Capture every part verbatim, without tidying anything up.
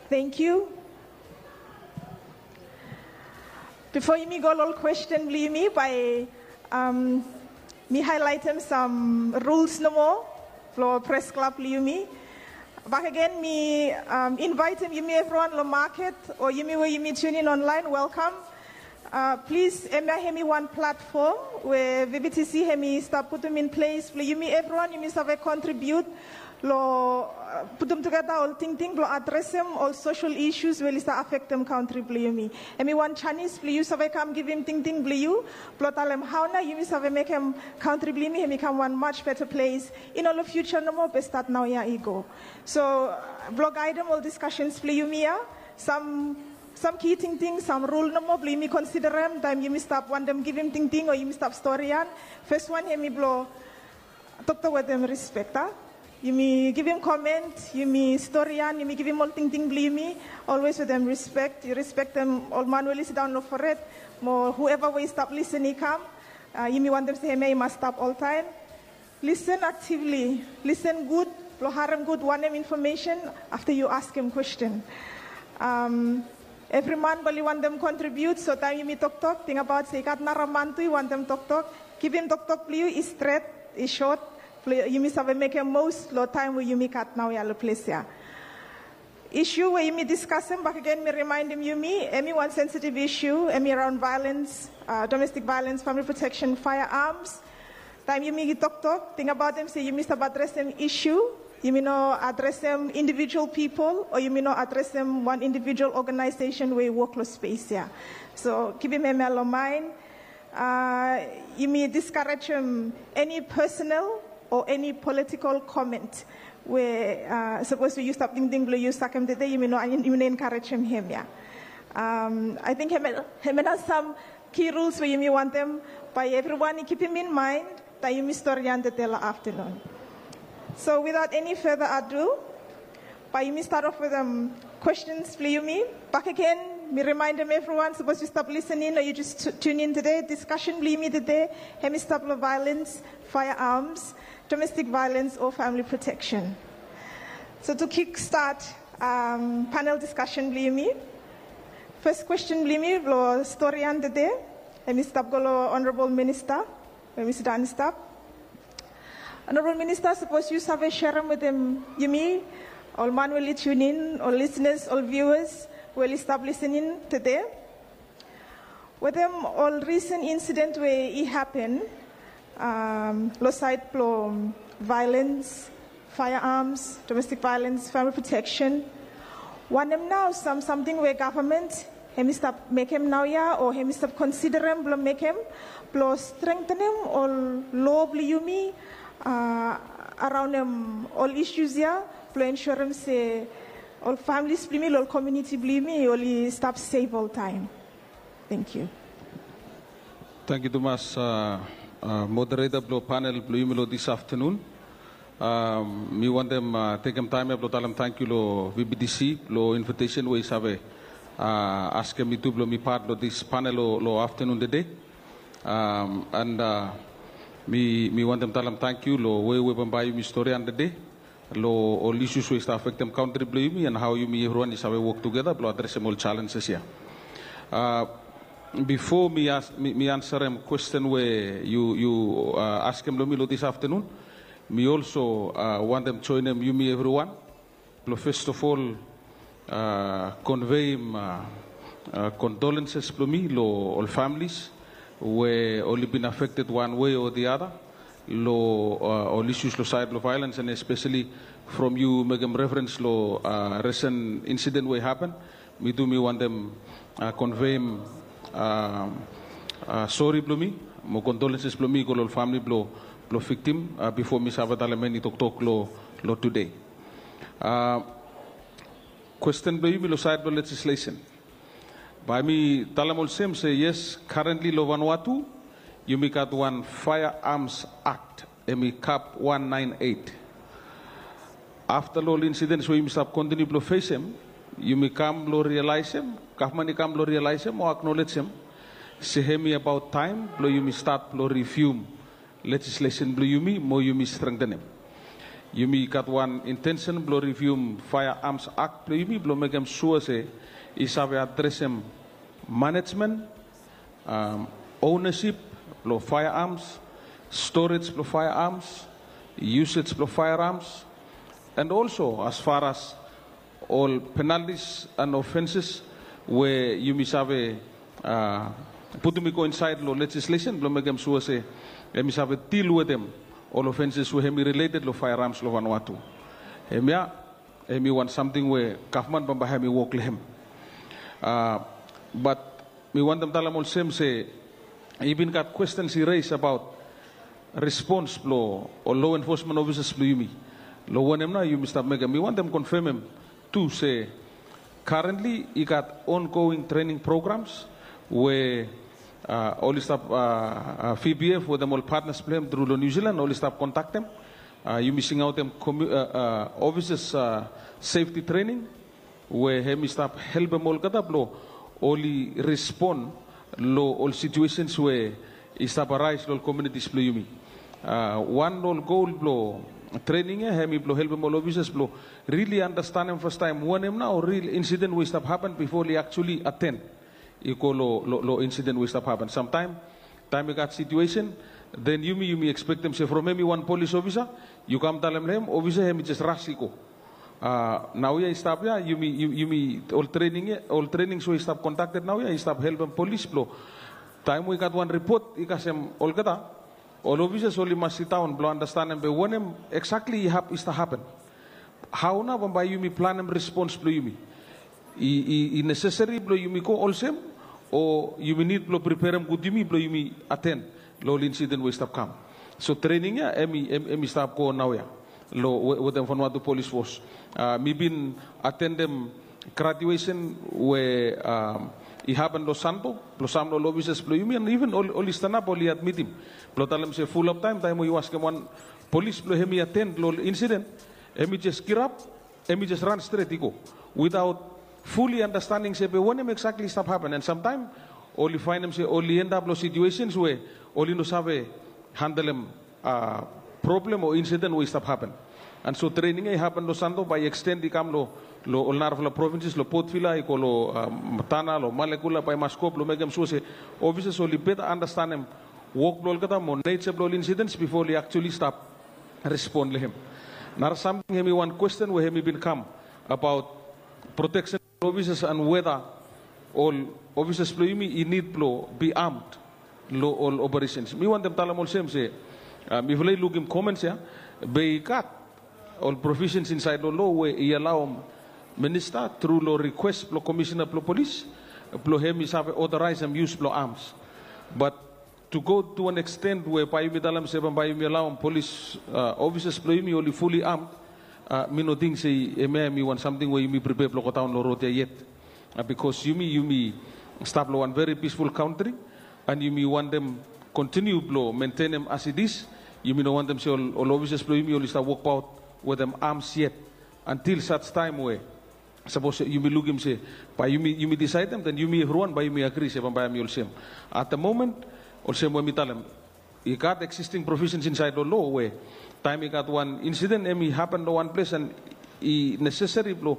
Thank you. Before you me go all question me by um me highlight him some rules no more for press club me. Back again me um, invite him you me everyone lo market or you me where you me tune in online. Welcome. Uh, please email me one platform where V B T C hemi start put them in place. You me everyone you me have a contribute. Lo put them together all thing thing lo address them all social issues will affect them country blue me. Emi one Chinese blue so I come give him thing thing blue. Plot tell him how na you miss have make him country blue me he become one much better place in all the future no more best start now ya ego. So blog item all discussions blue me ya some some key thing thing some rule no more blue me consider them time you miss stop one them give him thing thing or you miss stop story and first one he me blow talk to with them respect ah. You may give him comment, you may story and you may give him all thing thing believe me, always with them respect. You respect them all manually sit down look for it. More whoever will stop listening come. Uh, you may want them to say hey, you must stop all time. Listen actively, listen good, blow harem good, want them information after you ask him question. Um, every man will you want them contribute, so time you may talk talk, think about say kat naraman you want them talk talk. Give him talk talk please is straight, is short. You must have make a most low time where you make at now yellow place here. Issue where you may discuss them back again, me remind him you me, any one sensitive issue, any around violence, uh, domestic violence, family protection, firearms. Time you may talk talk, think about them, say you must have address them issue, you may not address them individual people, or you may not address them one individual organization where you work close space here. So keep him a mellow mind. Uh, you may discourage him any personal or any political comment where uh, suppose you stop ding ding blue you suck him today you may not you may encourage him him yeah. Um, I think him him has some key rules where you may want them by everyone. You keep him in mind that you may story on the tell afternoon. So without any further ado, by you may start off with um questions for you me back again. Me remind them everyone suppose you stop listening or you just t- tune in today. Discussion believe me today. Hemi stop violence, firearms, domestic violence or family protection. So to kick start um, panel discussion believe me. First question believe me lo story on the day. Hemi stop go honorable minister. Hemi sit down stop. Honorable minister suppose you have a share with them you me all manually tune in all listeners all viewers will stop listening today. With them all recent incident where it happened, um, low side flow, violence, firearms, domestic violence, family protection. Want them now some something where government hemi stop make him now ya or hemi stop consider him blow make him blow strengthen him or low you me uh, around them all issues ya blow ensure him say all families believe me, all community believe me, only stop safe all time. Thank you. Thank you, Thomas. Uh, uh, moderator, blow panel, blue email this afternoon. Um, me want them uh, take them time. Blow tell them thank you, lo V B D C, blow invitation. We have uh, ask me to blow me part of this panel, lo, lo afternoon today. Um, and uh, me me want them tell them thank you, lo we we buy you story on the day. Lo all issues which affect them country blue and how you me everyone is how we work together blow address all challenges here. Uh, before me ask me, me answer them question where you you uh, ask them me this afternoon, me also uh, want them join them you me everyone. Blow first of all uh, convey uh, uh, condolences to me lo all families where only been affected one way or the other. Law uh, or issues lo side of violence and especially from you make them reference lo uh, recent incident where happened. Me do me want them uh, convey uh, uh, sorry blow me, mo condolences blow me go lo family blow blow victim uh, before me sabatale many talk talk lo lo today. Uh, question blow me lo side of legislation. By me talamol same say yes currently lo Vanuatu. You make out one Firearms Act, M E C A P one ninety-eight. After all incidents, we must continue to face him. You may come to realize him, government come to realize him or acknowledge him. Say me about time, blow you may start to review legislation, blow you me, more you may strengthen him. Yumi got one intention blow review Firearms Act blow yumi blow make them sure say is have address him management, um, ownership blow firearms, storage blow firearms, usage blow firearms, and also as far as all penalties and offenses where you must have a uh, put me go inside law legislation blow make them sure say you must have a deal with them all offenses who hemi related lo firearms lo Vanuatu. Hemia hemi want something where government bamba hemi work lehem. Uh, but we want them talamol same say even got questions he raised about response law or law enforcement officers lo yumi. Lo one them na you must have make them. We want them confirm him to say currently he got ongoing training programs where Uh, all staff uh, uh, F B F with them all partners play through New Zealand. All staff contact them. Uh, you missing out them commu- uh, uh, officers uh, safety training where hemi staff help them all kata blow only respond lo all situations where staff arise lo communities blow yumi. Uh, one all goal blow training eh hemi blow help them all officers blow really understand them first time one them now real incident where stuff happened before they actually attend. Iko lo, lo, lo incident will stop happen. Sometime, time you got situation, then you me you me expect them say from me one police officer, you come tell them officer him just rush iko. Uh, now ya stop ya you me you, you me all training all training so stop contacted now ya stop help them police blow. Time we got one report ikasem all kata all officers only must sit down blow understand them but when them exactly hap is to happen. How na bamba you me plan them response blow you me. I, I necessary blow you me ko all same or you me need blow prepare them good you me blow you me attend low incident we stop come so training ya emi emi stop ko now ya lo with them from what the police force uh, me been attend them graduation where um it happened lo santo lo samlo lo officers blow you me and even all all stand up all admit him blow tell them say full of time time you ask them one police blow him attend lo incident emi just get up emi just run straight go without fully understanding say but when exactly stuff happen and sometimes only find them say only end up those situations where only no sabe handle them uh, problem or incident where stuff happen and so training ay happen lo santo by extend di kam lo lo olnar of the provinces lo Potfila iko lo uh, Matana lo Malekula by Maskop lo megam so say officers only better understand them work lo kata mo nature lo incidents before they actually stop respond to him. Now something hemi one question where hemi been come about protection officers and whether all officers blow me in need blow be armed lo all operations. Me want them talam all same say me vlei look him comments ya be cut all provisions inside the law where he allow minister through law request blow commissioner blow police blow him is have authorize them use blow arms but to go to an extent where by me talam say by me allow police uh, officers blow me only fully armed. Uh, me no think say eme me want something where you me prepare block town lo rote yet uh, because you me you me stop lo one very peaceful country and you me want them continue blow maintain them as it is you me no want them say all, all officers blow you me only start walk out with them arms yet until such time where suppose you me look him say by you me you me decide them then you me everyone by you me agree say by me all same at the moment all same when me tell them you got existing provisions inside the law where time he got one incident and it happened to one place and he necessary blow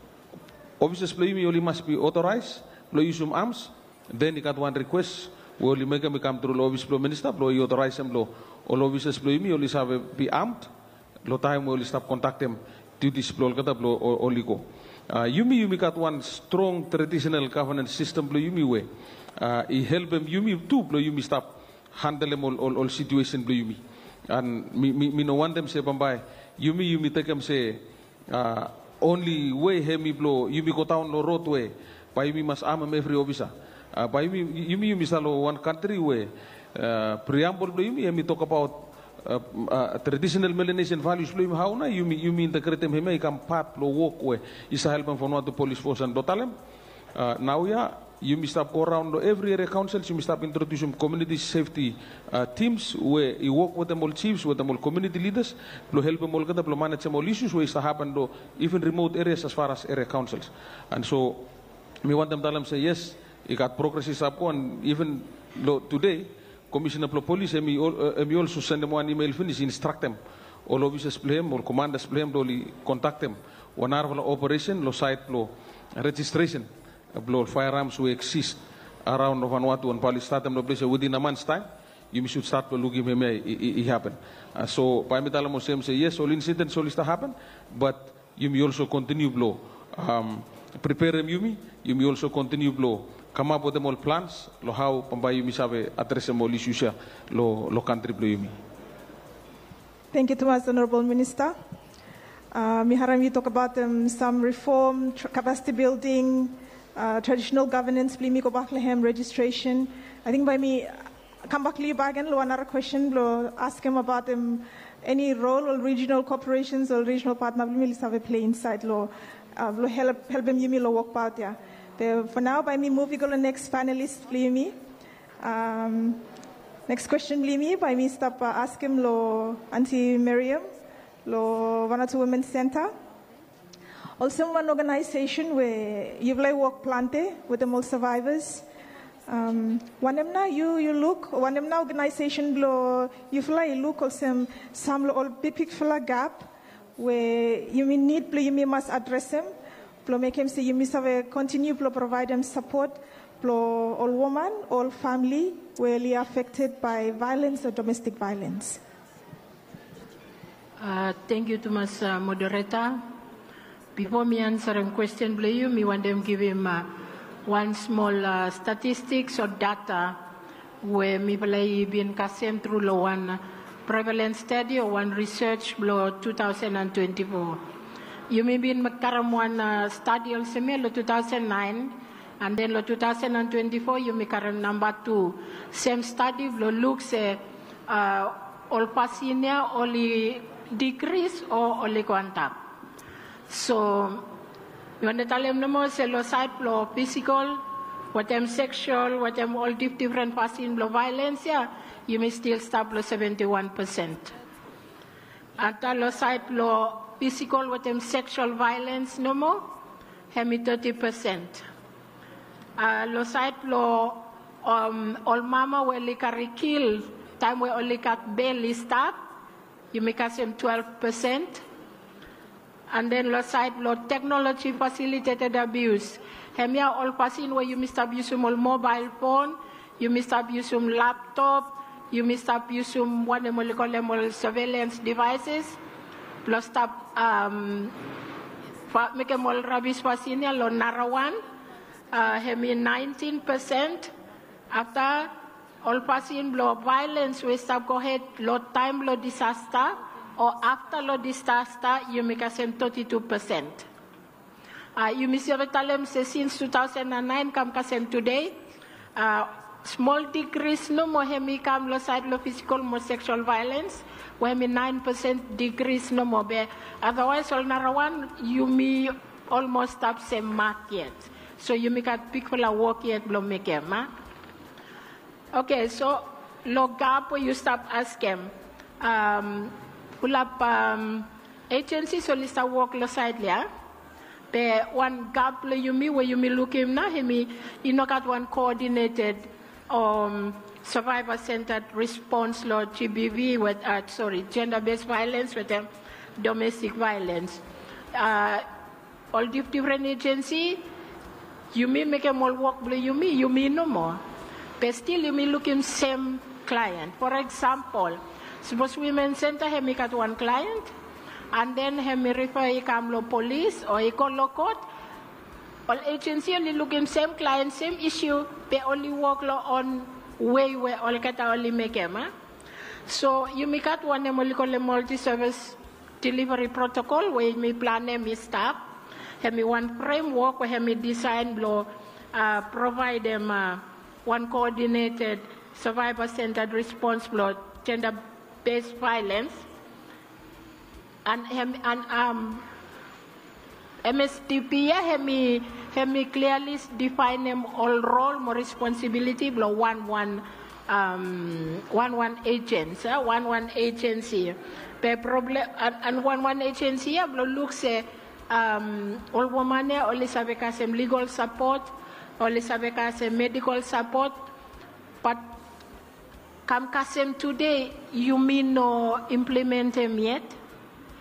officers blow me only must be authorized blow use some arms then he got one request we only make him come through law office blow minister blow you authorize him blow all officers blow me only have be armed blow time we only stop contact them duties blow kata blow only go uh, you me you me got one strong traditional governance system blow you me way uh, he help him you me too blow you me stop handle them all all, all situation blow you me and me, me, me no want them say bambai you me you me take them say uh, only way he me blow you me go down the road way by me must arm every officer uh, by me you me you me salo one country way uh, preamble blow you me me talk about uh, uh, traditional Melanesian values blow you how na you me you me integrate them he me come part blow walk way is help them from what the police force and dotalem uh, now ya you must stop go around every area councils. You must stop introducing community safety uh, teams where you work with them all chiefs, with them all community leaders, to help them all get up, to manage them all issues where it's to happen to even remote areas as far as area councils. And so, me want them to tell them say yes, you got progress is up and even lo, today, Commissioner of Police, and me also send them one email finish instruct them all officers blame, all commanders blame, lo contact them. One hour operation, lo site lo registration, lo firearms who exist around Vanuatu and Palistatam, lo place within a month's time. You should start looking at me. It happen. Uh, so, Paimitala Muslim say yes, all incidents all to happen, but you may also continue blow. Um, prepare them, you may. You may also continue blow. Come up with them all plans. Lo how pambay you may sabe address them all issues lo lo country blow you may. Thank you, Thomas, Honorable Minister. Uh, Miharam, you talk about um, some reform, capacity building, uh, traditional governance, Blimiko Bethlehem registration. I think by me. Come back to you back and another question. Ask him about um, any role or regional corporations or regional partners will have a play inside law. Uh, help help them you me work part yeah. For now, by me moving on the next panelist, please me. Um, next question, please me. By me stop uh, ask him lo Auntie Miriam, lo Vanuatu Women's Center. Also one organization where you play work plante with the most survivors. Um, one of them you you look one of them organization blow you fly look or some some all big fella gap where you may need you may must address them blow make him say you must have a continue blow provide them support blow all woman all family really affected by violence or domestic violence. Uh, thank you, Thomas, uh, moderator. Before me answering question, blow you me want them give him. Uh, One small uh, statistics or data where me play been kasem through lo one prevalence study or one research lo two thousand twenty-four. You may be in makaram one uh, study also me lo two thousand nine and then lo two thousand twenty-four you may karam number two. Same study lo looks at uh, all pasinya only decrease or only go on top. So you want to tell them no more, side blow physical, what them sexual, what them all different passing blow violence, yeah, you may still stop blow seventy-one percent. At the side blow physical, what them sexual violence no more, hemi thirty percent. Uh, lo side blow um, all mama where they carry kill, time where only cut barely stop, you make us him twelve percent. And then lo side lo technology facilitated abuse. Hemia all passing where you must abuse all mobile phone, you must abuse laptop, you must abuse one of the surveillance devices, plus stop um make them all rubbish passing lo narawan, uh hemi nineteen percent after all passing blow violence we stop go ahead lo time lo disaster. Or after the disaster, you make us thirty-two percent. Uh, you miss your talent since two thousand nine, come kasem today. Uh, small decrease no more hemi come lo side lo physical more sexual violence. Where me nine percent decrease no more. Be otherwise all narawan you me almost stop same mark yet. So you make a people a work yet blow make a mark. Okay, so lo gap where you stop asking. Um, pull up um, agencies so list work lo side there. But one gap you me where you me look him now he you know got one coordinated um survivor centered response law G B V with uh, sorry gender based violence with um, domestic violence. Uh, all different agency you me make them all work you me you me no more. But still you me look him same client. For example. Suppose Women's Center, he make at one client, and then he may refer he come lo police or he call lo court. All agency only look him same client, same issue, they only work lo on way where all kata only make him. Huh? So you make at one them only call a multi-service delivery protocol where you may plan them his staff. He may one framework where he may design lo uh, provide them uh, one coordinated survivor-centered response lo gender based violence and and um M S D P hemi hemi clearly define them all role more responsibility below one one um one one agents uh, one one agency the problem and, and one one agency below looks uh, um all women only sabe some legal support only sabe some medical support but Come Kasem today, you mean no implement them yet?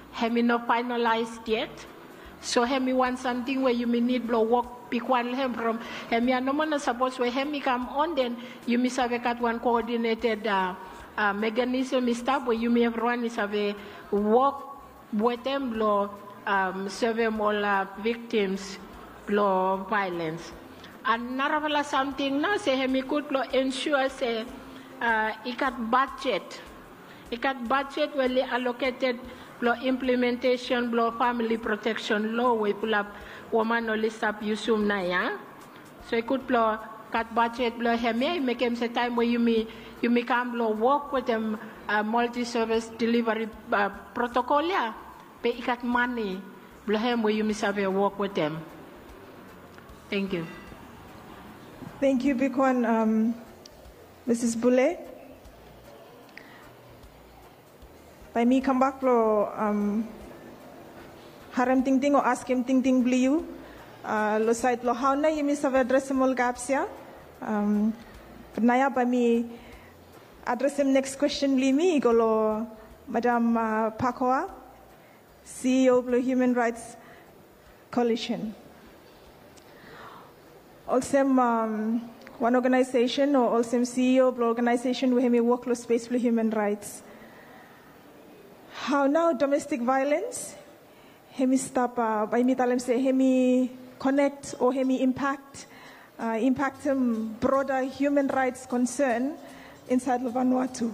have me not finalized yet. So have me want something where you may need blow work pick one hem from have me no man suppose where have me come on then you may have got one coordinated uh, uh, mechanism is step where you may have run is have a work with them blow um, serve all uh, victims blow violence. Another something now say have me could blow ensure say uh, it got budget. It got budget well allocated law implementation law family protection law we pull up woman only stop yusum na ya. So it could law cut budget law heme make him say time where you may you may come law work with them uh, multi-service delivery uh, protocol ya. But it got money law him where you may have a work with them. Thank you. Thank you, Bikwan, um, Missus Bule. By me come back lo um haram ting ting or ask him ting ting bliu uh lo site lo how na yumi save address mol gaps ya um naya by me address him next question li mi go lo Madam uh, Pakoa, C E O of the Human Rights Coalition. Also um, one organization or also C E O of the organization where me work lo space for human rights. How now domestic violence, hemi stop uh, by me tell him say hemi connect or hemi impact, uh, impact um, broader human rights concern inside of Vanuatu.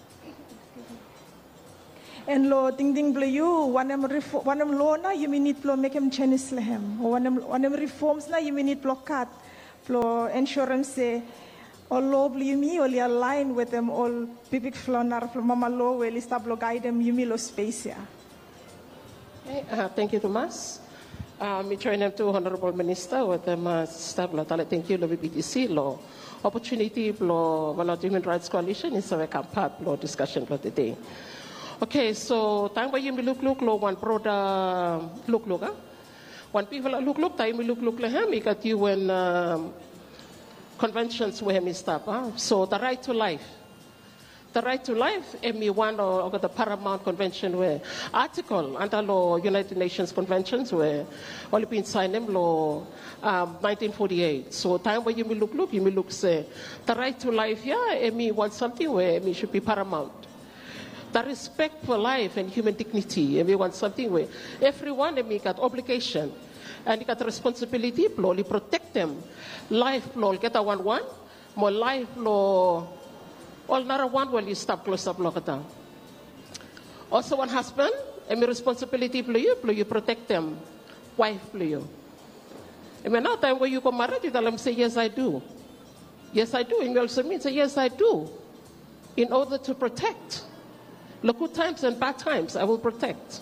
And lo ding ding blue, one of one of law na you need to make him change lehem, or one of one of reforms na you need to cut, for insurance say. All law you me only align with them all big flonar from mama law will establish guide them you me lo space ya. Okay, uh, thank you, Tomas. Um, we join them to Honorable Minister with them uh, establish thank you lo B D C law opportunity lo Vanuatu Human Rights Coalition is a welcome part lo discussion for today. Okay, so time where you me look look lo one broader look look ah one people look look time we look look lehem we got you when. Um, Conventions where me stop. Huh? So the right to life. The right to life, M E one or, or the Paramount Convention where article under law United Nations Conventions where only been signed them law um, nineteen forty-eight. So time where you may look look, you may look say the right to life, yeah, M E wants something where M E should be paramount. The respect for life and human dignity, M E wants something where everyone M E got obligation. And you got the responsibility, to protect them. Life, law, get a one one. More life, law, all another one will you stop close up, lock it down. Also, one husband, and my responsibility, you, you protect them. Wife, you. And when now time when you come married, you tell them, say, yes, I do. Yes, I do. And you also mean, say, yes, I do. In order to protect. Look, good times and bad times, I will protect.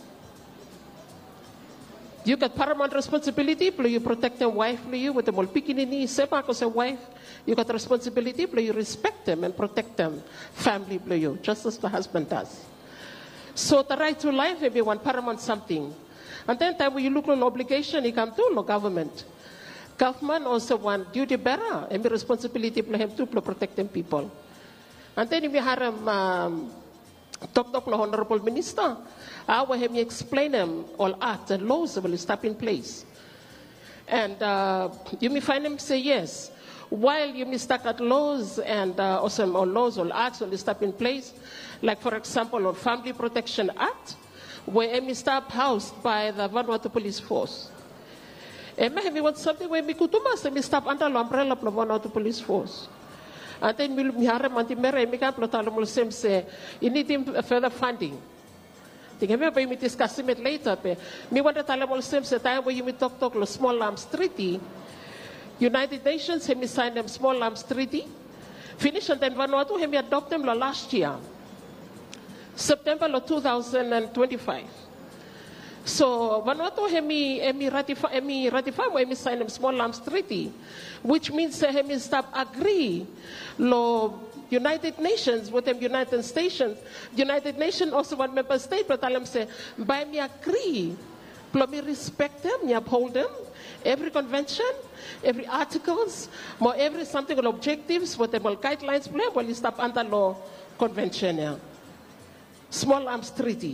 You got paramount responsibility, you protect them, wife, you with them all pikinini, sebak a wife. You got responsibility, you respect them and protect them, family, you, just as the husband does. So the right to life, maybe one paramount something. And then time when you look at an obligation, you come to the government. Government also one duty bearer, and responsibility to have to protect them people. And then if you have um, talk to the Honorable Minister, I will have me explain them all acts and laws that will stop in place. And uh, you may find them say yes. While you may start at laws and uh, also or laws or acts will stop in place, like for example, on Family Protection Act, where M E stop housed by the Vanuatu Police Force. And maybe want something where me could do mas me stop under the umbrella of the Vanuatu Police Force. And then we have a anti-mera, we can't plot all say, you need further funding. I think we may discuss it later. Me want to tell them all same time where you may talk talk the small arms treaty. United Nations have signed them small arms treaty. Finish and then Vanuatu have adopt them last year, September of two thousand twenty-five. So Vanuatu have me ratify me ratify when me sign them small arms treaty, which means they have me stop agree lo. United Nations with them United Nations, United Nations also one member state, but tell them say, by me agree, but me respect them, me uphold them, every convention, every articles, more every something on objectives, what them all guidelines, well, you stop under law convention, yeah. Small arms treaty.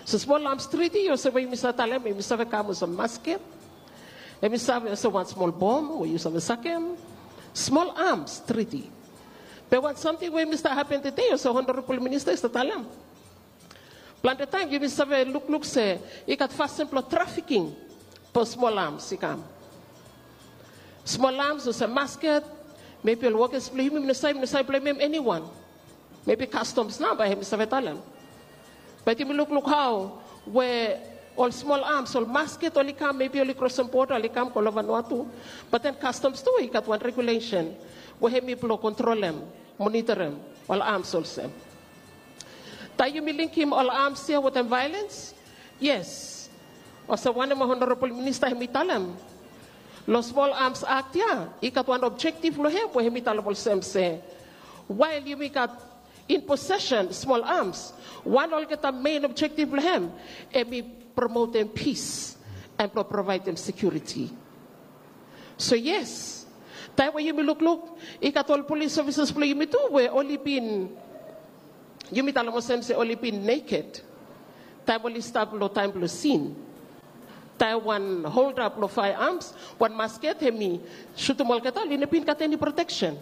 So small arms treaty, you say, when Mister Talem, you Mister Come with a musket, and Mister Also one small bomb, we use a second. Small arms treaty. But when something when Mister happened today, so Honorable Minister is the Talem. Plan the time, you Mister Look, look, say, you got fast simple trafficking for small arms, you come. Small arms was a musket, maybe you'll work as blame him, Mister Mister blame him anyone. Maybe customs now by him, Mister Talem. But you look, look how, where all small arms, all musket, only come, maybe only cross some border, only come, all over Vanuatu. But then customs too, he got one regulation, where him people control them, monitor them, all arms also. Do you link him all arms here with them violence? Yes. Also one of my Honorable Minister, he tell him, Los Small Arms Act, yeah, he got one objective, lo him, where he tell him, say, while you make got in possession, small arms, one will get a main objective for him, and we promote them peace and provide them security. So yes, time when you look, look, I got all police officers play me too, where only been, you meet all of them say only been naked. Time only stop no time to scene. Time one hold up no firearms, one must get him, shoot them all get all, in a pin got any protection.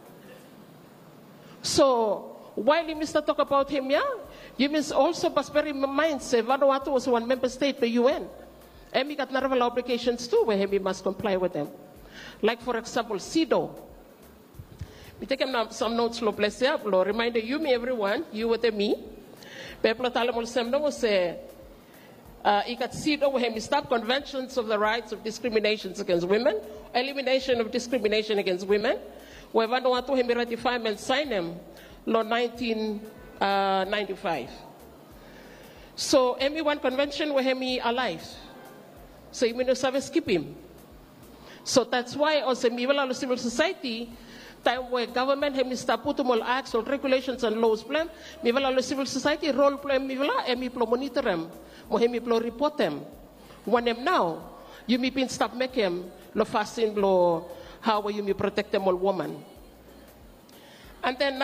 So, while you Mister talk about him, yeah, you must also must bear in mind, say, Vanuatu was one member state, the U N. And we got national obligations too, where we must comply with them. Like, for example, CEDAW. We take some notes, lo bless you, lo reminder you, me, everyone, you with me. People talamol semno was say, uh, you got CEDAW, where we stop conventions of the rights of discriminations against women, elimination of discrimination against women, where Vanuatu he ratify and sign them. Law nineteen ninety-five. So, M E one convention where he alive. So, you mean to service keep him. So, that's why also Mivala civil society, time where government have Mister Putumol acts or regulations and laws plan, Mivala civil society role play Mivala, and me plo monitor them, Mohemi plo report them. When them now, you me pin stop make him, lo fasting lo, how you me protect them all woman. And then,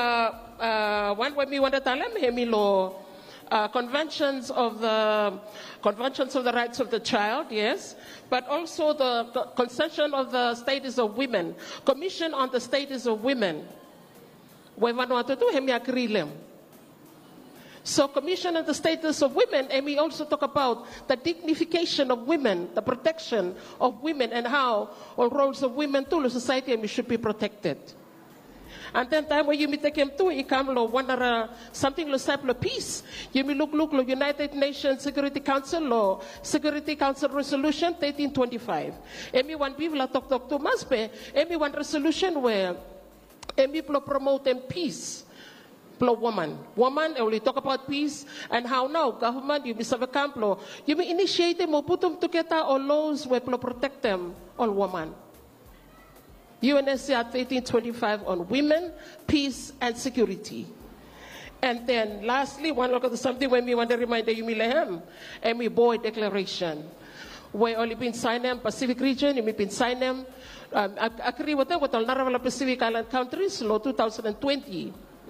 uh, one way we want to tell them, Hemilo, uh, conventions of the conventions of the rights of the child, yes, but also the, the concession of the status of women, commission on the status of women. We want to do, Hemi agree them. So, commission on the status of women, and we also talk about the dignification of women, the protection of women, and how all roles of women too, the society, and we should be protected. And then time when you meet him too, you come lo one uh, something lo simple peace. You may look look lo United Nations Security Council or Security Council Resolution thirteen twenty-five. Emi one people la talk talk to maspe. Emi one resolution where emi lo promote them peace. Plo woman, woman only talk about peace and how now government you be serve camp lo. You may initiate them or put them together or laws where plo protect them all woman. U N S C R thirteen twenty-five on women, peace, and security. And then lastly, one look at something when we want to remind you, Milehem, and we boy declaration. We only been signed them, Pacific region, we been signed them. Um, I agree with them with all National Pacific Island countries, law two thousand twenty.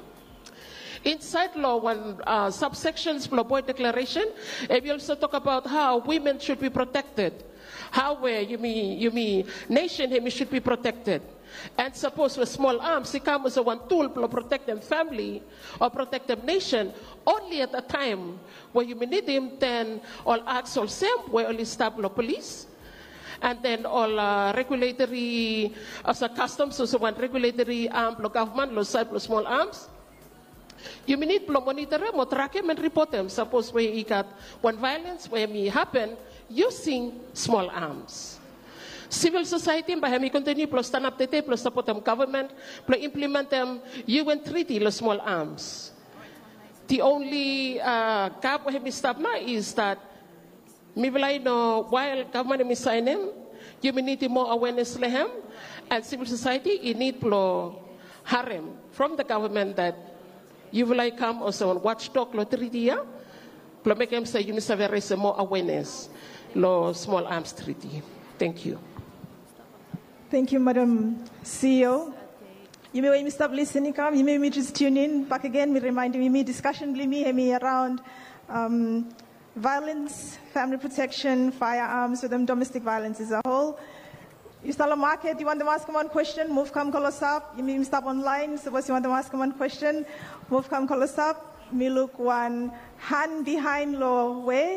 Inside law, one uh, subsections for boy declaration, and we also talk about how women should be protected. How where you mean you mean nation him should be protected. And suppose with small arms, he comes as a one tool to protect them family or protect them nation. Only at a time where you need him, then all acts all same, where only stop the police. And then all uh, regulatory, as a customs, so one regulatory arm, um, government, lo side, lo small arms. You may need to monitor them or track them and report them. Suppose where he got one violence, where may happen, using small arms. Civil society, by him continue plus stand up the day, plus support them government, plus implement them U N treaty, the small arms. The only uh, gap where we stop now is that maybe no while government is signing, you may need more awareness lehem, and civil society you need to harem from the government that you will like come also on watchdog lo treaty, plus make them say you need to have more awareness. Law small arms treaty. Thank you. Thank you, Madam C E O. You may me stop listening, you may me just tune in. Back again, we remind you, me discussion, me around um, violence, family protection, firearms, with them domestic violence as a whole. You start a market, you want them to ask them one question, move come call us up. You mean stop online, suppose you want them to ask them one question, move come call us up. Me look one hand behind low way.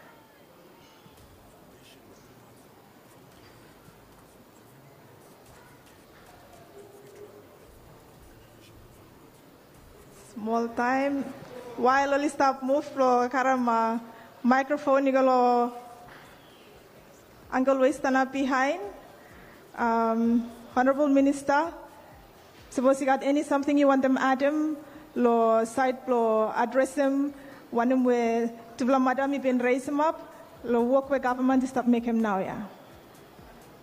Small time. While only stop move lo karama microphone igalo Uncle West stand up behind. Um, Honorable Minister, suppose you got any something you want them Adam lo side lo address them, want them where to madam you been raise him up, lo work with government to stop make him now, yeah.